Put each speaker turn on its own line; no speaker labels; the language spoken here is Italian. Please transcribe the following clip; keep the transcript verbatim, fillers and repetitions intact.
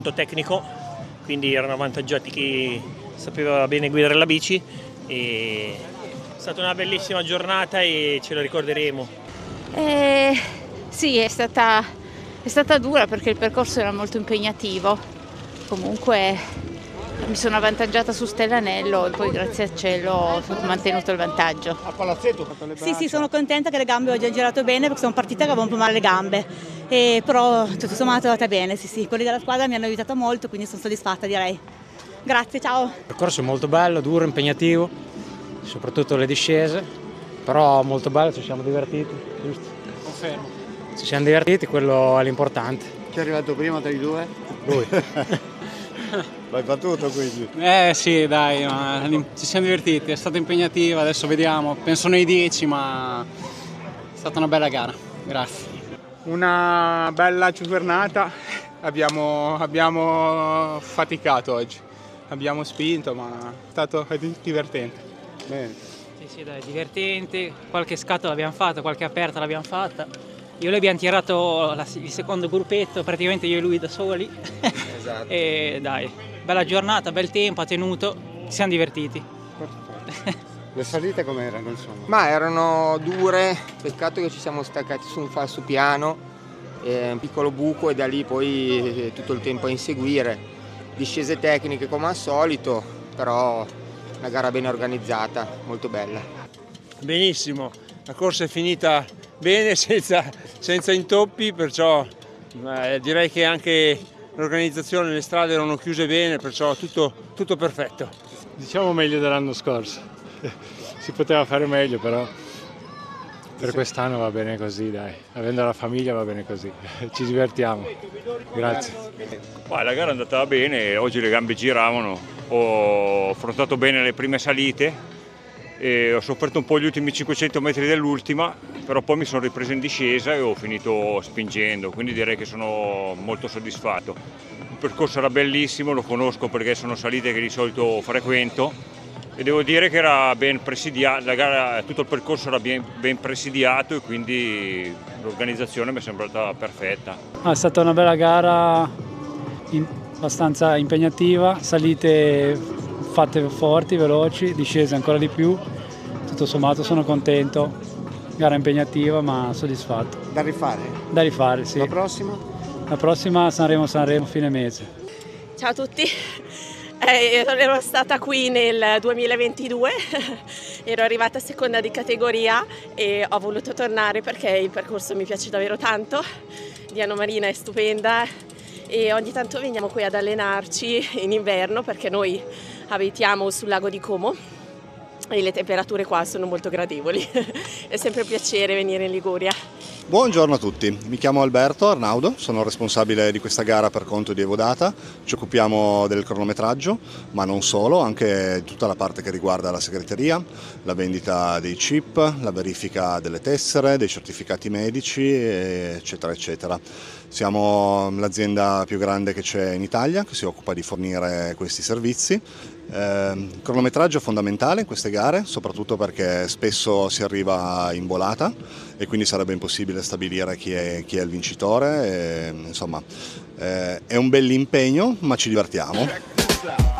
Tecnico, quindi erano avvantaggiati chi sapeva bene guidare la bici e è stata una bellissima giornata e ce la ricorderemo.
Eh, sì, è stata, è stata dura perché il percorso era molto impegnativo, comunque mi sono avvantaggiata su Stellanello e poi grazie al cielo ho mantenuto il vantaggio.
A Palazzetto ho fatto le braccia.
Sì, sì, sono contenta che le gambe oggi hanno girato bene perché sono partita che avevo un po' male le gambe, e però tutto sommato è andata bene, sì sì, quelli della squadra mi hanno aiutato molto, quindi sono soddisfatta direi. Grazie, ciao.
Il percorso è molto bello, duro, impegnativo, soprattutto le discese, però molto bello, ci siamo divertiti, giusto?
Confermo.
Ci siamo divertiti, quello è l'importante.
Chi è arrivato prima tra i due?
Lui.
L'hai battuto quindi?
Eh sì, dai, ma ci siamo divertiti, è stata impegnativa, adesso vediamo, penso nei dieci, ma è stata una bella gara, grazie.
Una bella giornata, abbiamo, abbiamo faticato oggi, abbiamo spinto, ma è stato divertente.
Bene.
Sì, sì, dai, divertente, qualche scatto l'abbiamo fatta, qualche aperta l'abbiamo fatta. Io e lui abbiamo tirato la, il secondo gruppetto, praticamente io e lui da soli.
Esatto.
E dai, bella giornata, bel tempo, ha tenuto, ci siamo divertiti.
Le salite com'erano insomma?
Ma erano dure, peccato che ci siamo staccati su un falso piano, eh, un piccolo buco e da lì poi eh, tutto il tempo a inseguire. Discese tecniche come al solito, però una gara ben organizzata, molto bella.
Benissimo, la corsa è finita bene, senza, senza intoppi, perciò eh, direi che anche l'organizzazione, le strade erano chiuse bene, perciò tutto, tutto perfetto.
Diciamo meglio dell'anno scorso, si poteva fare meglio, però per quest'anno va bene così, dai, avendo la famiglia va bene così, ci divertiamo, grazie.
La gara è andata bene, oggi le gambe giravano, ho affrontato bene le prime salite e ho sofferto un po' gli ultimi cinquecento metri dell'ultima, però poi mi sono ripreso in discesa e ho finito spingendo, quindi direi che sono molto soddisfatto. Il percorso era bellissimo, lo conosco perché sono salite che di solito frequento e devo dire che era ben presidiato, la gara, tutto il percorso era ben, ben presidiato e quindi l'organizzazione mi è sembrata perfetta.
Ah, è stata una bella gara, in, abbastanza impegnativa, salite fatte forti, veloci, discese ancora di più, tutto sommato sono contento, gara impegnativa ma soddisfatto.
Da rifare?
Da rifare, sì.
La prossima?
La prossima Sanremo-Sanremo fine mese.
Ciao a tutti, eh, ero stata qui nel duemilaventidue, ero arrivata seconda di categoria e ho voluto tornare perché il percorso mi piace davvero tanto, Diana Marina è stupenda e ogni tanto veniamo qui ad allenarci in inverno perché noi abitiamo sul lago di Como e le temperature qua sono molto gradevoli, è sempre un piacere venire in Liguria.
Buongiorno a tutti, mi chiamo Alberto Arnaudo, sono responsabile di questa gara per conto di Evodata, ci occupiamo del cronometraggio, ma non solo, anche tutta la parte che riguarda la segreteria, la vendita dei chip, la verifica delle tessere, dei certificati medici, eccetera eccetera. Siamo l'azienda più grande che c'è in Italia, che si occupa di fornire questi servizi. Eh, cronometraggio fondamentale in queste gare, soprattutto perché spesso si arriva in volata e quindi sarebbe impossibile stabilire chi è, chi è il vincitore. E, insomma, eh, è un bell'impegno, ma ci divertiamo.